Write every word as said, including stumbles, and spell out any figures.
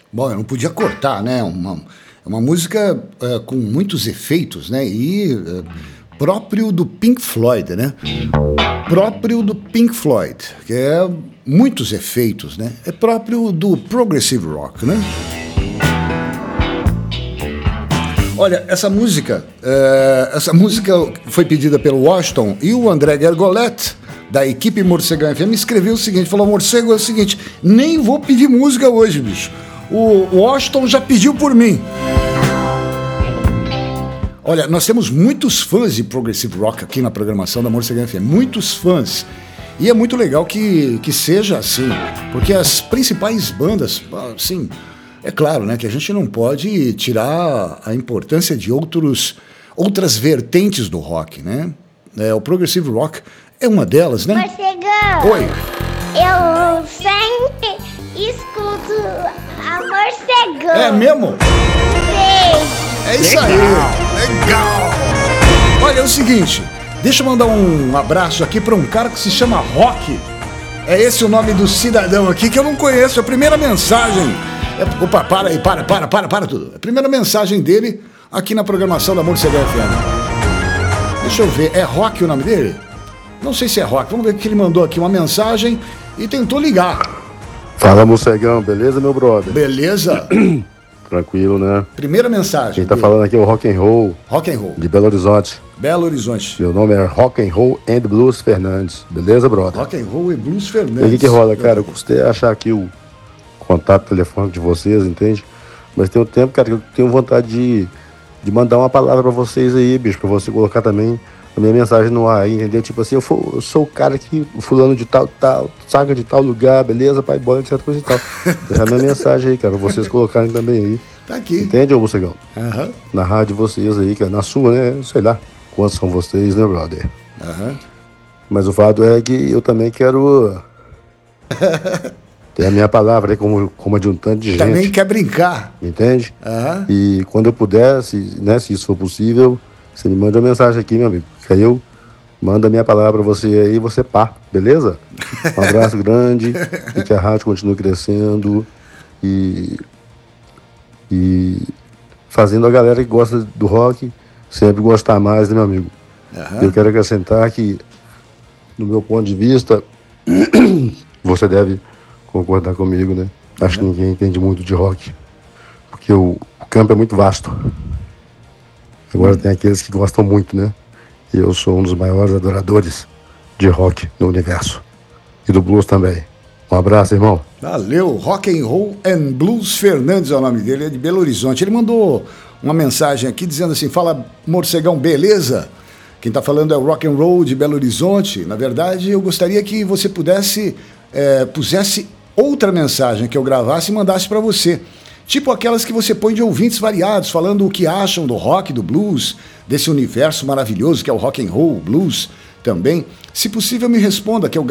Bom, eu não podia cortar, né? Uma, uma música uh, com muitos efeitos, né? E uh, próprio do Pink Floyd, né? Próprio do Pink Floyd, que é muitos efeitos, né? É próprio do Progressive Rock, né? Olha, essa música, uh, essa música foi pedida pelo Washington e o André Gergolet, da equipe Morcegão F M, escreveu o seguinte, falou, Morcego, é o seguinte, nem vou pedir música hoje, bicho. O Washington já pediu por mim. Olha, nós temos muitos fãs de Progressive Rock aqui na programação da Morcegão F M, muitos fãs. E é muito legal que, que seja assim, porque as principais bandas, assim, é claro, né, que a gente não pode tirar a importância de outros, outras vertentes do rock, né? É, o Progressive Rock é uma delas, né? Morcegão! Oi! Eu sempre escuto a Morcegão. É mesmo? Beijo! É isso aí! Legal! Olha, é o seguinte, deixa eu mandar um abraço aqui para um cara que se chama Rock. É esse o nome do cidadão aqui que eu não conheço. É a primeira mensagem. É, opa, para aí, para, para, para, para tudo. É a primeira mensagem dele aqui na programação da Morcegão F M. Deixa eu ver, é Rock o nome dele? Não sei se é Rock, vamos ver que ele mandou aqui uma mensagem e tentou ligar. Fala, Morcegão, beleza, meu brother? Beleza? Tranquilo, né? Primeira mensagem. Quem tá dele. falando aqui é o Rock and Roll. Rock and Roll. De Belo Horizonte. Belo Horizonte. Meu nome é Rock and Roll and Blues Fernandes. Beleza, brother? Rock and Roll e Blues Fernandes. E o que que rola, cara? Eu custei achar aqui o contato telefônico de vocês, entende? Mas tem um tempo, cara, que eu tenho vontade de, de mandar uma palavra pra vocês aí, bicho, pra você colocar também a minha mensagem no ar aí, entendeu? Tipo assim, eu, for, eu sou o cara que, o fulano de tal, tal, saga de tal lugar, beleza, pai, bola, etc, coisa e tal. Deixa a minha mensagem aí, cara, pra vocês colocarem também aí. Tá aqui. Entende, ô Morcegão? Aham. Na rádio de vocês aí, cara, na sua, né? Sei lá quantos são vocês, né, brother? Aham. Mas o fato é que eu também quero ter a minha palavra aí como, como adjutante de gente. Também quer brincar. Entende? Aham. E quando eu puder, se, né, se isso for possível, você me manda uma mensagem aqui, meu amigo. Que aí eu mando a minha palavra pra você aí e você pá, beleza? Um abraço grande e que a rádio continue crescendo e, e fazendo a galera que gosta do rock sempre gostar mais, né, meu amigo? Aham. Eu quero acrescentar que, no meu ponto de vista, você deve concordar comigo, né? Acho que ninguém entende muito de rock, porque o, o campo é muito vasto. Agora tem aqueles que gostam muito, né? E eu sou um dos maiores adoradores de rock no universo. E do blues também. Um abraço, irmão. Valeu, Rock and Roll and Blues Fernandes é o nome dele, é de Belo Horizonte. Ele mandou uma mensagem aqui dizendo assim, fala, Morcegão, beleza? Quem tá falando é o Rock and Roll de Belo Horizonte. Na verdade, eu gostaria que você pudesse, é, pusesse outra mensagem que eu gravasse e mandasse para você. Tipo aquelas que você põe de ouvintes variados, falando o que acham do rock, do blues, desse universo maravilhoso que é o rock and roll, blues também. Se possível, me responda que eu